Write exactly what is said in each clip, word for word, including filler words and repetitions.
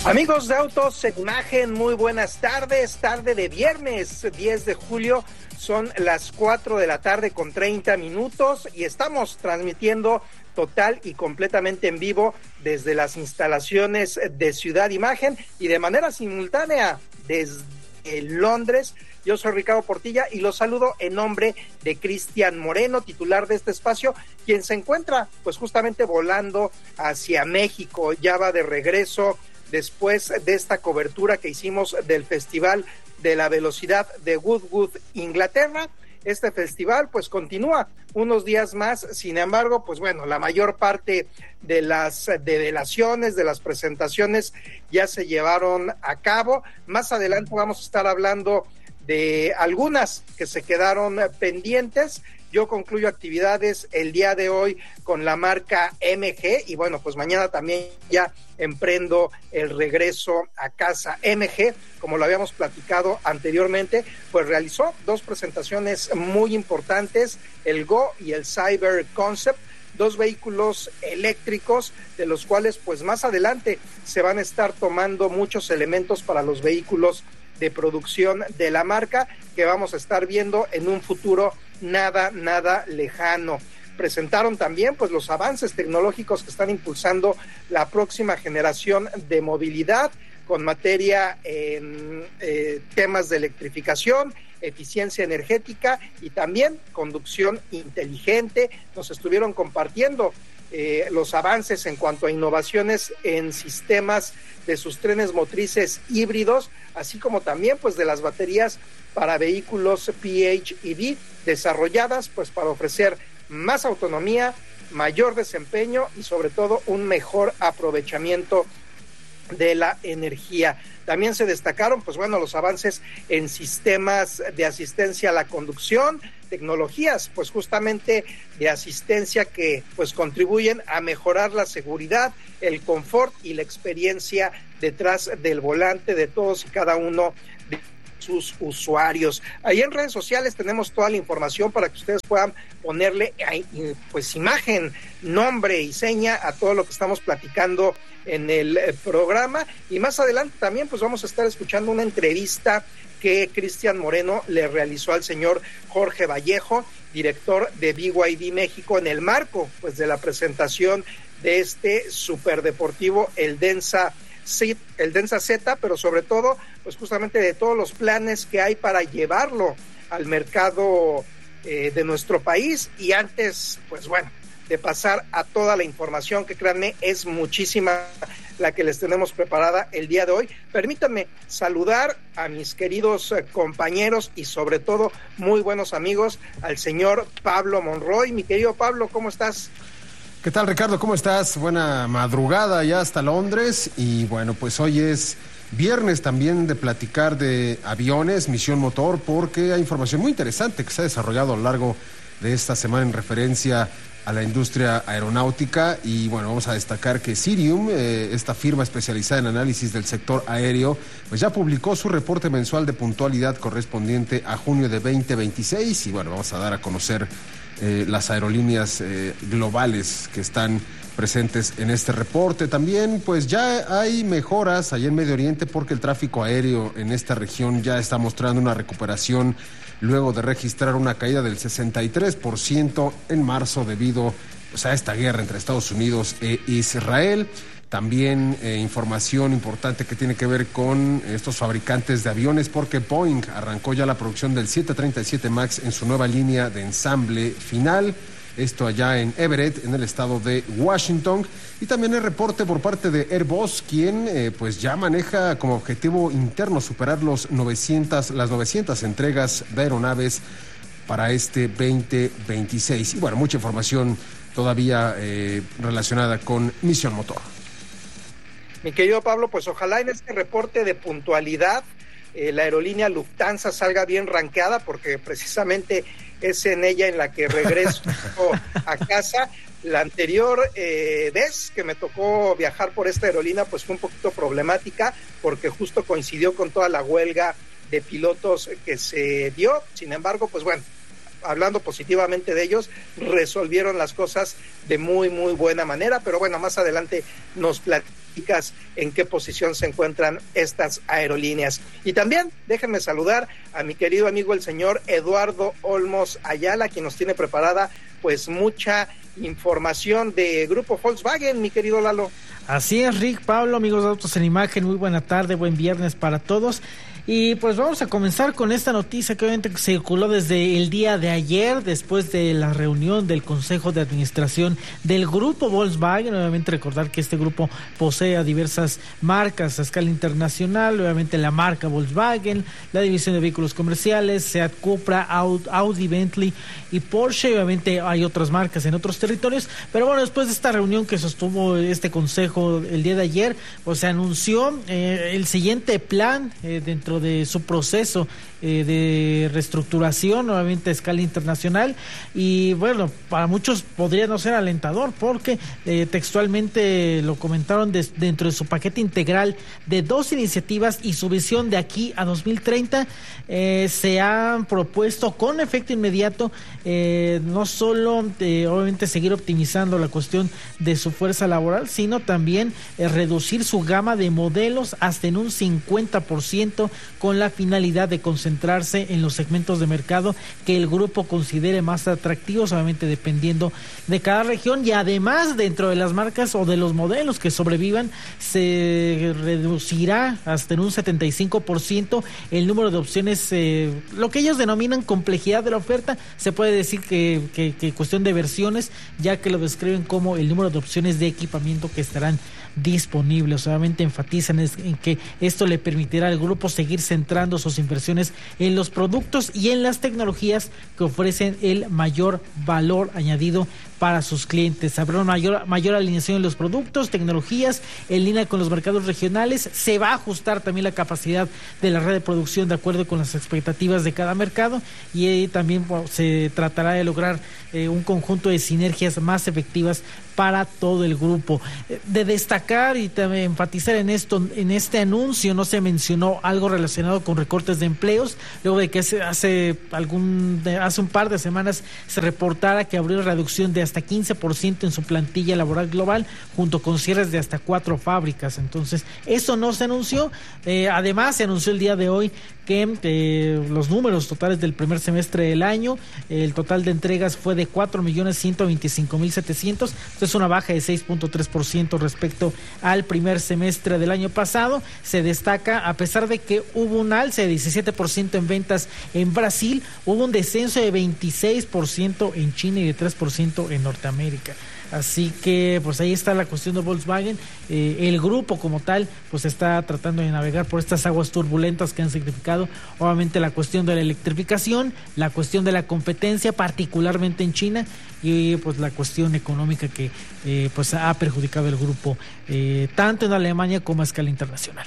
Amigos de Autos en Imagen, muy buenas tardes, tarde de viernes diez de julio, son las cuatro de la tarde con treinta minutos y estamos transmitiendo total y completamente en vivo desde las instalaciones de Ciudad Imagen y de manera simultánea desde Londres. Yo soy Ricardo Portilla y los saludo en nombre de Cristian Moreno, titular de este espacio, quien se encuentra pues justamente volando hacia México, ya va de regreso después de esta cobertura que hicimos del Festival de la Velocidad de Goodwood, Inglaterra. Este festival pues continúa unos días más, sin embargo, pues bueno, la mayor parte de las develaciones, de las presentaciones ya se llevaron a cabo. Más adelante vamos a estar hablando de algunas que se quedaron pendientes. Yo concluyo actividades el día de hoy con la marca M G y bueno, pues mañana también ya emprendo el regreso a casa. M G, como lo habíamos platicado anteriormente, pues realizó dos presentaciones muy importantes, el Go y el Cyber Concept, dos vehículos eléctricos de los cuales pues más adelante se van a estar tomando muchos elementos para los vehículos de producción de la marca que vamos a estar viendo en un futuro nada, nada lejano. Presentaron también pues los avances tecnológicos que están impulsando la próxima generación de movilidad con materia en eh, temas de electrificación, eficiencia energética y también conducción inteligente. Nos estuvieron compartiendo eh, los avances en cuanto a innovaciones en sistemas de sus trenes motrices híbridos, así como también pues de las baterías para vehículos P H E V desarrolladas pues para ofrecer más autonomía, mayor desempeño y sobre todo un mejor aprovechamiento de la energía. También se destacaron pues bueno los avances en sistemas de asistencia a la conducción, tecnologías pues justamente de asistencia que pues contribuyen a mejorar la seguridad, el confort y la experiencia detrás del volante de todos y cada uno de sus usuarios. Ahí en redes sociales tenemos toda la información para que ustedes puedan ponerle pues imagen, nombre y seña a todo lo que estamos platicando en el programa, y más adelante también pues vamos a estar escuchando una entrevista que Cristian Moreno le realizó al señor Jorge Vallejo, director de B Y D México, en el marco pues de la presentación de este superdeportivo, el Densa el Densa Z, pero sobre todo pues justamente de todos los planes que hay para llevarlo al mercado eh, de nuestro país. Y antes pues bueno de pasar a toda la información, que créanme es muchísima la que les tenemos preparada el día de hoy, permítanme saludar a mis queridos eh, compañeros y sobre todo muy buenos amigos, al señor Pablo Monroy. Mi querido Pablo, ¿cómo estás? ¿Qué tal, Ricardo? ¿Cómo estás? Buena madrugada ya hasta Londres. Y bueno, pues hoy es viernes también de platicar de aviones, Misión Motor, porque hay información muy interesante que se ha desarrollado a lo largo de esta semana en referencia a la industria aeronáutica. Y bueno, vamos a destacar que Cirium, eh, esta firma especializada en análisis del sector aéreo, pues ya publicó su reporte mensual de puntualidad correspondiente a junio de veinte veintiséis. Y bueno, vamos a dar a conocer Eh, las aerolíneas eh, globales que están presentes en este reporte. También pues ya hay mejoras allá en Medio Oriente porque el tráfico aéreo en esta región ya está mostrando una recuperación luego de registrar una caída del sesenta y tres por ciento en marzo debido pues, a esta guerra entre Estados Unidos e Israel. También eh, información importante que tiene que ver con estos fabricantes de aviones, porque Boeing arrancó ya la producción del siete treinta y siete MAX en su nueva línea de ensamble final. Esto allá en Everett, en el estado de Washington. Y también el reporte por parte de Airbus, quien eh, pues ya maneja como objetivo interno superar los novecientas, las novecientas entregas de aeronaves para este veinte veintiséis. Y bueno, mucha información todavía eh, relacionada con Misión Motor. Mi querido Pablo, pues ojalá en este reporte de puntualidad eh, la aerolínea Lufthansa salga bien rankeada, porque precisamente es en ella en la que regreso a casa. La anterior eh, vez que me tocó viajar por esta aerolínea pues fue un poquito problemática porque justo coincidió con toda la huelga de pilotos que se dio. Sin embargo, pues bueno, hablando positivamente de ellos, resolvieron las cosas de muy, muy buena manera, pero bueno, más adelante nos platicamos en qué posición se encuentran estas aerolíneas. Y también déjenme saludar a mi querido amigo el señor Eduardo Olmos Ayala, quien nos tiene preparada pues mucha información de Grupo Volkswagen, mi querido Lalo. Así es, Rick, Pablo, amigos de Autos en Imagen, muy buena tarde, buen viernes para todos. Y pues vamos a comenzar con esta noticia que obviamente circuló desde el día de ayer, después de la reunión del Consejo de Administración del Grupo Volkswagen. Obviamente recordar que este grupo posee a diversas marcas a escala internacional, obviamente la marca Volkswagen, la división de vehículos comerciales, Seat, Cupra, Audi, Bentley y Porsche. Obviamente hay otras marcas en otros territorios, pero bueno, después de esta reunión que sostuvo este consejo el día de ayer, pues se anunció eh, el siguiente plan eh, dentro de su proceso eh, de reestructuración, nuevamente a escala internacional. Y bueno, para muchos podría no ser alentador, porque eh, textualmente lo comentaron de, dentro de su paquete integral de dos iniciativas y su visión de aquí a dos mil treinta, eh, se han propuesto con efecto inmediato eh, no solo eh, obviamente seguir optimizando la cuestión de su fuerza laboral, sino también eh, reducir su gama de modelos hasta en un cincuenta por ciento, con la finalidad de concentrarse en los segmentos de mercado que el grupo considere más atractivos, obviamente dependiendo de cada región. Y además, dentro de las marcas o de los modelos que sobrevivan, se reducirá hasta en un setenta y cinco por ciento el número de opciones, eh, lo que ellos denominan complejidad de la oferta. Se puede decir que, que, que cuestión de versiones, ya que lo describen como el número de opciones de equipamiento que estarán disponibles. Obviamente enfatizan en que esto le permitirá al grupo seguir centrando sus inversiones en los productos y en las tecnologías que ofrecen el mayor valor añadido para sus clientes. Habrá mayor, mayor alineación en los productos, tecnologías, en línea con los mercados regionales. Se va a ajustar también la capacidad de la red de producción de acuerdo con las expectativas de cada mercado, y eh, también bueno, se tratará de lograr eh, un conjunto de sinergias más efectivas para todo el grupo. De destacar y también enfatizar en esto, en este anuncio no se mencionó algo relacionado con recortes de empleos, luego de que hace, hace algún hace un par de semanas se reportara que habría reducción de hasta quince por ciento en su plantilla laboral global, junto con cierres de hasta cuatro fábricas. Entonces, eso no se anunció. Eh, además, se anunció el día de hoy que eh, los números totales del primer semestre del año, eh, el total de entregas fue de cuatro millones ciento veinticinco mil setecientos, es una baja de seis punto tres por ciento respecto al primer semestre del año pasado. Se destaca, a pesar de que hubo un alza de diecisiete por ciento en ventas en Brasil, hubo un descenso de veintiséis por ciento en China y de tres por ciento en Norteamérica. Así que pues ahí está la cuestión de Volkswagen. Eh, el grupo como tal pues está tratando de navegar por estas aguas turbulentas que han significado obviamente la cuestión de la electrificación, la cuestión de la competencia, particularmente en China, y pues la cuestión económica que eh, pues ha perjudicado el grupo eh, tanto en Alemania como a escala internacional.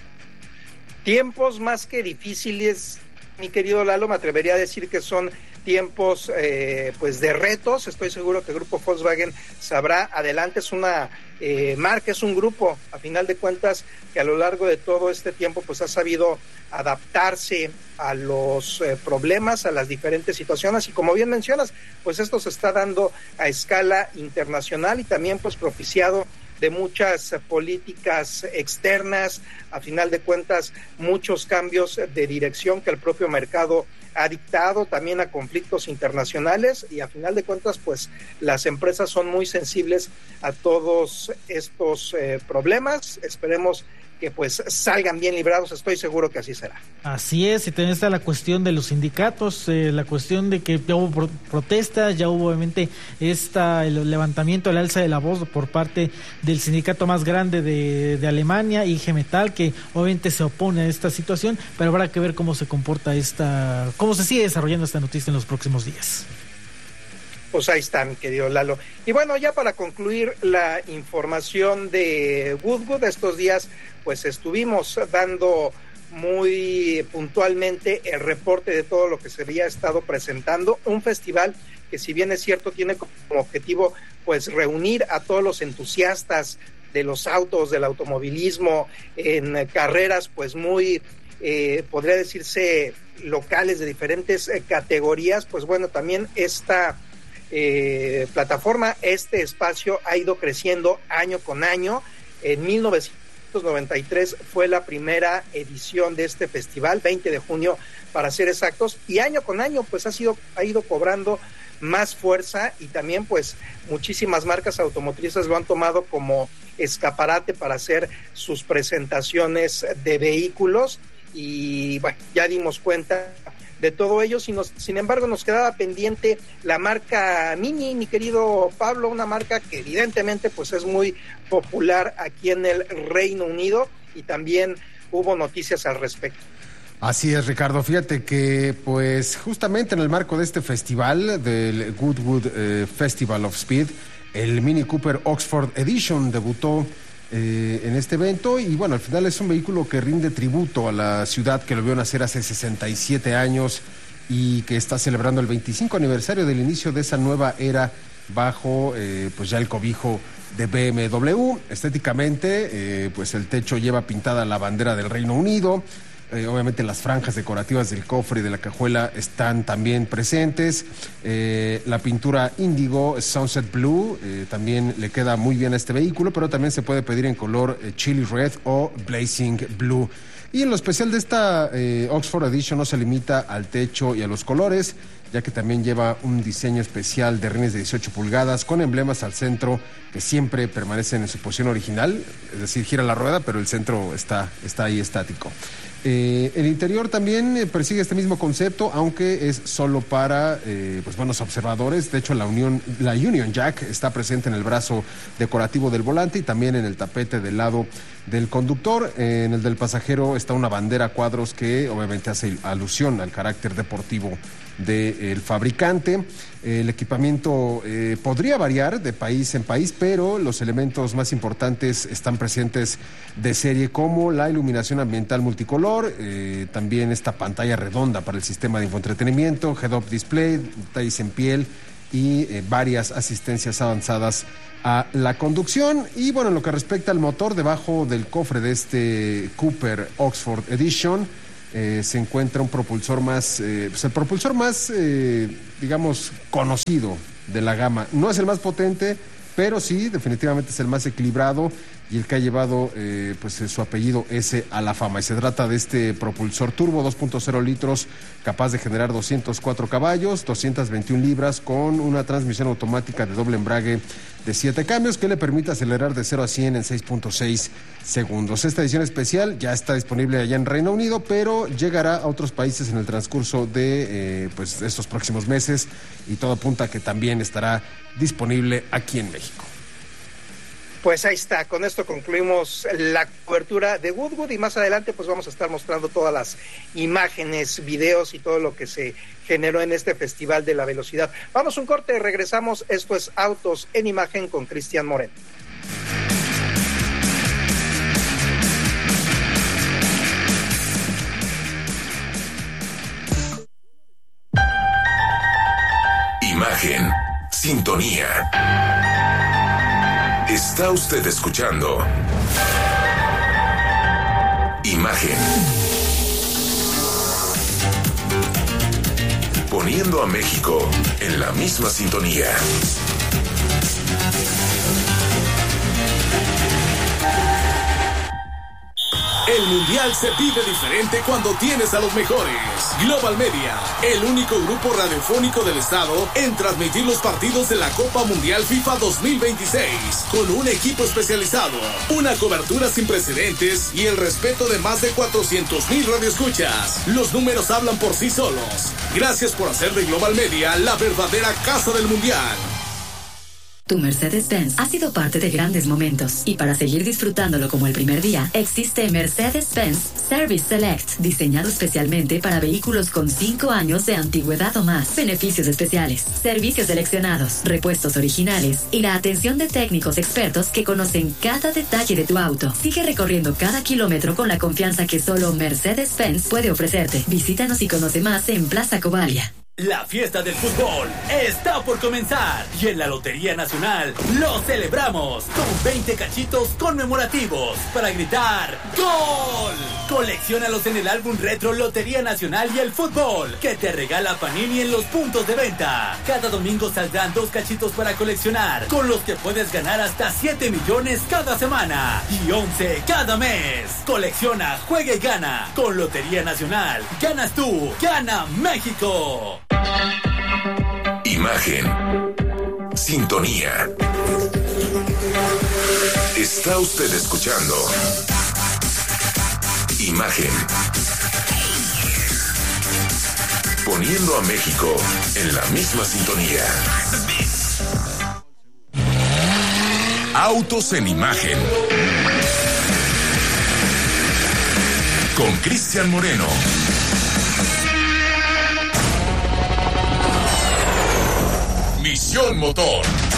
Tiempos más que difíciles, mi querido Lalo, me atrevería a decir que son tiempos eh, pues de retos. Estoy seguro que el grupo Volkswagen sabrá adelante. Es una eh, marca, es un grupo, a final de cuentas, que a lo largo de todo este tiempo pues ha sabido adaptarse a los eh, problemas, a las diferentes situaciones, y como bien mencionas, pues esto se está dando a escala internacional y también pues propiciado de muchas políticas externas, a final de cuentas muchos cambios de dirección que el propio mercado ha dictado, también a conflictos internacionales, y a final de cuentas pues las empresas son muy sensibles a todos estos eh, problemas. Esperemos que pues salgan bien librados, estoy seguro que así será. Así es, y también está la cuestión de los sindicatos, eh, la cuestión de que ya hubo pro- protestas, ya hubo obviamente esta, el levantamiento, el alza de la voz por parte del sindicato más grande de, de Alemania, I G Metall, que obviamente se opone a esta situación, pero habrá que ver cómo se comporta esta, cómo se sigue desarrollando esta noticia en los próximos días. Pues ahí está, mi querido Lalo. Y bueno, ya para concluir la información de Goodwood, estos días pues estuvimos dando muy puntualmente el reporte de todo lo que se había estado presentando, un festival que, si bien es cierto, tiene como objetivo pues reunir a todos los entusiastas de los autos, del automovilismo, en carreras pues muy, eh, podría decirse, locales de diferentes eh, categorías. Pues bueno, también esta Eh, plataforma, este espacio ha ido creciendo año con año, En mil novecientos noventa y tres fue la primera edición de este festival, veinte de junio para ser exactos, y año con año pues ha sido ha ido cobrando más fuerza, y también pues muchísimas marcas automotrices lo han tomado como escaparate para hacer sus presentaciones de vehículos, y bueno, ya dimos cuenta de todo ello. Sin, nos, sin embargo, nos quedaba pendiente la marca Mini, mi querido Pablo, una marca que evidentemente pues es muy popular aquí en el Reino Unido, y también hubo noticias al respecto. Así es, Ricardo. Fíjate que, pues, justamente en el marco de este festival, del Goodwood eh, Festival of Speed, el Mini Cooper Oxford Edition debutó eh, en este evento, y bueno, al final es un vehículo que rinde tributo a la ciudad que lo vio nacer hace sesenta y siete años y que está celebrando el veinticinco aniversario del inicio de esa nueva era bajo, eh, pues ya el cobijo de B M W. Estéticamente, eh, pues el techo lleva pintada la bandera del Reino Unido. Eh, obviamente las franjas decorativas del cofre y de la cajuela están también presentes. Eh, la pintura índigo Sunset Blue eh, también le queda muy bien a este vehículo, pero también se puede pedir en color eh, Chili Red o Blazing Blue. Y en lo especial de esta eh, Oxford Edition no se limita al techo y a los colores, ya que también lleva un diseño especial de rines de dieciocho pulgadas con emblemas al centro que siempre permanecen en su posición original, es decir, gira la rueda, pero el centro está, está ahí estático. Eh, el interior también eh, persigue este mismo concepto, aunque es solo para eh, pues buenos observadores. De hecho, la, Union, la Union Jack está presente en el brazo decorativo del volante y también en el tapete del lado del conductor. Eh, en el del pasajero está una bandera a cuadros que obviamente hace alusión al carácter deportivo del fabricante. El equipamiento eh, podría variar de país en país, pero los elementos más importantes están presentes de serie, como la iluminación ambiental multicolor, eh, también esta pantalla redonda para el sistema de infoentretenimiento, head-up display, detalles en piel y eh, varias asistencias avanzadas a la conducción. Y bueno, en lo que respecta al motor, debajo del cofre de este Cooper Oxford Edition Eh, se encuentra un propulsor más, eh, pues el propulsor más, eh, digamos, conocido de la gama. No es el más potente, pero sí, definitivamente es el más equilibrado y el que ha llevado eh, pues su apellido S a la fama. Y se trata de este propulsor turbo dos punto cero litros, capaz de generar doscientos cuatro caballos, doscientas veintiuna libras, con una transmisión automática de doble embrague de siete cambios que le permite acelerar de cero a cien en seis punto seis segundos. Esta edición especial ya está disponible allá en Reino Unido, pero llegará a otros países en el transcurso de eh, pues estos próximos meses, y todo apunta a que también estará disponible aquí en México. Pues ahí está, con esto concluimos la cobertura de Goodwood, y más adelante pues vamos a estar mostrando todas las imágenes, videos y todo lo que se generó en este Festival de la Velocidad. Vamos a un corte, regresamos. Esto es Autos en Imagen con Cristian Moreno. Imagen, sintonía. Está usted escuchando Imagen. Poniendo a México en la misma sintonía. El Mundial se vive diferente cuando tienes a los mejores. Global Media, el único grupo radiofónico del estado en transmitir los partidos de la Copa Mundial FIFA dos mil veintiséis, con un equipo especializado, una cobertura sin precedentes y el respeto de más de cuatrocientos mil radioescuchas. Los números hablan por sí solos. Gracias por hacer de Global Media la verdadera casa del Mundial. Tu Mercedes-Benz ha sido parte de grandes momentos, y para seguir disfrutándolo como el primer día, existe Mercedes-Benz Service Select, diseñado especialmente para vehículos con cinco años de antigüedad o más. Beneficios especiales, servicios seleccionados, repuestos originales y la atención de técnicos expertos que conocen cada detalle de tu auto. Sigue recorriendo cada kilómetro con la confianza que solo Mercedes-Benz puede ofrecerte. Visítanos y conoce más en Plaza Covalia. La fiesta del fútbol está por comenzar y en la Lotería Nacional lo celebramos con veinte cachitos conmemorativos para gritar ¡Gol! Colecciónalos en el álbum retro Lotería Nacional y el Fútbol que te regala Panini en los puntos de venta. Cada domingo saldrán dos cachitos para coleccionar, con los que puedes ganar hasta siete millones cada semana y once cada mes. Colecciona, juega y gana. Con Lotería Nacional, ganas tú, gana México. Imagen. Sintonía. Está usted escuchando Imagen. Poniendo a México en la misma sintonía. Autos en Imagen. Con Cristian Moreno. Misión Motor.